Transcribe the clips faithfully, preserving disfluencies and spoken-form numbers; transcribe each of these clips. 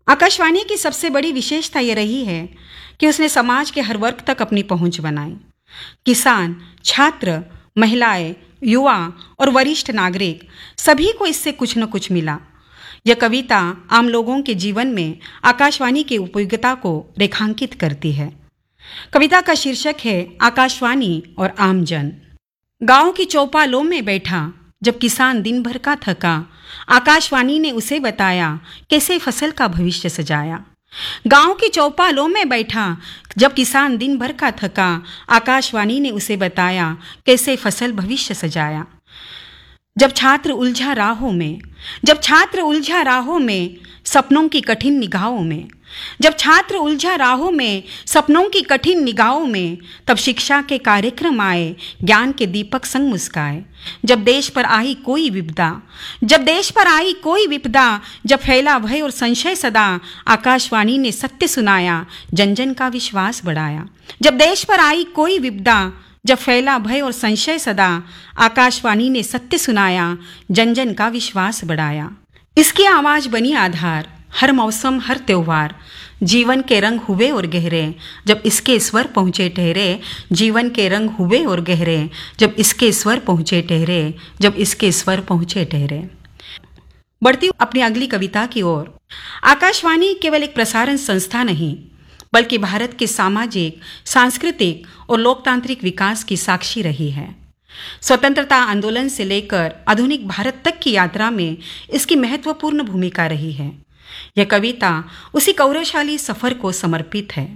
आकाशवाणी की सबसे बड़ी विशेषता ये रही है कि उसने समाज के हर वर्ग तक अपनी पहुंच बनाई। किसान, छात्र, महिलाएं, युवा और वरिष्ठ नागरिक सभी को इससे कुछ न कुछ मिला। यह कविता आम लोगों के जीवन में आकाशवाणी की उपयोगिता को रेखांकित करती है। कविता का शीर्षक है आकाशवाणी और आमजन। गांव की चौपालों में बैठा जब किसान दिन भर का थका, आकाशवाणी ने उसे बताया कैसे फसल का भविष्य सजाया। गांव की चौपालों में बैठा जब किसान दिन भर का थका, आकाशवाणी ने उसे बताया कैसे फसल भविष्य सजाया। जब छात्र उलझा राहों में जब छात्र उलझा राहों में सपनों की कठिन निगाहों में जब छात्र उलझा राहों में सपनों की कठिन निगाहों में तब शिक्षा के कार्यक्रम आए, ज्ञान के दीपक संग मुस्काए। जब देश पर आई कोई विपदा जब देश पर आई कोई विपदा जब फैला भय और संशय सदा, आकाशवाणी ने सत्य सुनाया, जन जन का विश्वास बढ़ाया। जब देश पर आई कोई विपदा जब फैला भय और संशय सदा, आकाशवाणी ने सत्य सुनाया, जन जन का विश्वास बढ़ाया। इसकी आवाज बनी आधार, हर मौसम हर त्योहार, जीवन के रंग हुए और गहरे जब इसके स्वर पहुँचे ठहरे। जीवन के रंग हुए और गहरे जब इसके स्वर पहुँचे ठहरे जब इसके स्वर पहुँचे ठहरे। बढ़ती अपनी अगली कविता की ओर। आकाशवाणी केवल एक प्रसारण संस्था नहीं, बल्कि भारत के सामाजिक, सांस्कृतिक और लोकतांत्रिक विकास की साक्षी रही है। स्वतंत्रता आंदोलन से लेकर आधुनिक भारत तक की यात्रा में इसकी महत्वपूर्ण भूमिका रही है। यह कविता उसी गौरवशाली सफर को समर्पित है।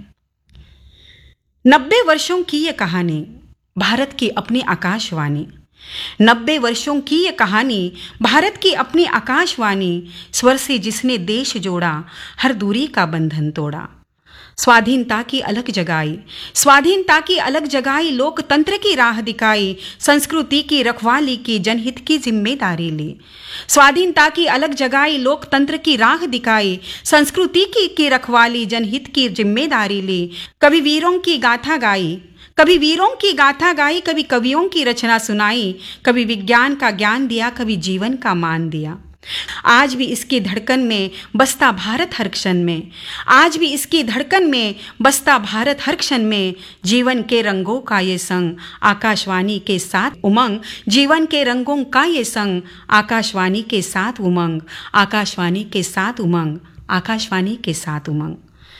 नब्बे वर्षों की यह कहानी, भारत की अपनी आकाशवाणी। नब्बे वर्षों की ये कहानी, भारत की अपनी आकाशवाणी। स्वर से जिसने देश जोड़ा, हर दूरी का बंधन तोड़ा। स्वाधीनता की अलग जगाई स्वाधीनता की अलग जगाई लोकतंत्र की राह दिखाई। संस्कृति की रखवाली की, जनहित की जिम्मेदारी ली। स्वाधीनता की अलग जगाई लोकतंत्र की राह दिखाई। संस्कृति की, की रखवाली, जनहित की जिम्मेदारी ली। कभी वीरों की गाथा गाई कभी वीरों की गाथा गाई कभी कवियों की रचना सुनाई। कभी विज्ञान का ज्ञान दिया, कभी जीवन का मान दिया। आज भी इसकी धड़कन में बसता भारत हर क्षण में आज भी इसकी धड़कन में बसता भारत हर क्षण में। जीवन के रंगों का ये संग, आकाशवाणी के साथ उमंग। जीवन के रंगों का ये संग, आकाशवाणी के साथ उमंग। आकाशवाणी के साथ उमंग आकाशवाणी के साथ उमंग।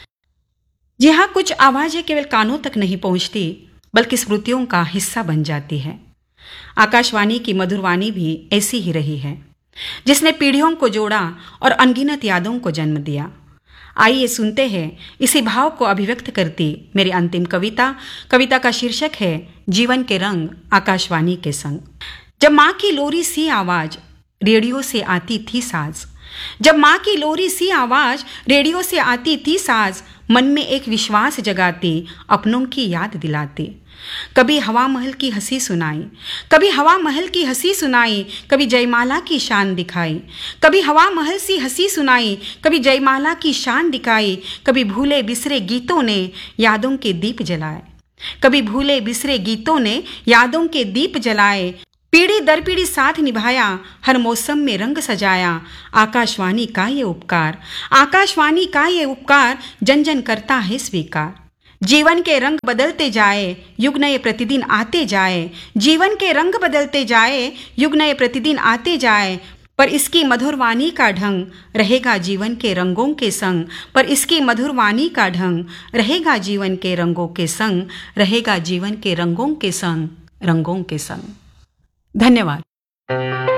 जी हाँ, कुछ आवाजें केवल कानों तक नहीं पहुंचती, बल्कि स्मृतियों का हिस्सा बन जाती है। आकाशवाणी की मधुरवाणी भी ऐसी ही रही है, जिसने पीढ़ियों को जोड़ा और अनगिनत यादों को जन्म दिया। आइए सुनते हैं इसी भाव को अभिव्यक्त करती मेरी अंतिम कविता। कविता का शीर्षक है जीवन के रंग आकाशवाणी के संग। जब माँ की लोरी सी आवाज रेडियो से आती थी साज जब माँ की लोरी सी आवाज रेडियो से आती थी साज, मन में एक विश्वास जगाती, अपनों की याद दिलाती। कभी हवा महल की हंसी सुनाई कभी हवा महल की हंसी सुनाई कभी जयमाला की शान दिखाई। कभी हवा महल सी हंसी सुनाई कभी जयमाला की शान दिखाई। कभी भूले बिसरे गीतों ने यादों के दीप जलाए कभी भूले बिसरे गीतों ने यादों के दीप जलाए। पीढ़ी दर पीढ़ी साथ निभाया, हर मौसम में रंग सजाया। आकाशवाणी का ये उपकार आकाशवाणी का ये उपकार जन जन करता है स्वीकार। जीवन के रंग बदलते जाए, युग नए प्रतिदिन आते जाए। जीवन के रंग बदलते जाए, युग नए प्रतिदिन आते जाए। पर इसकी मधुरवाणी का ढंग रहेगा जीवन के रंगों के संग। पर इसकी मधुरवाणी का ढंग रहेगा जीवन के रंगों के संग रहेगा जीवन के रंगों के संग रंगों के संग। धन्यवाद।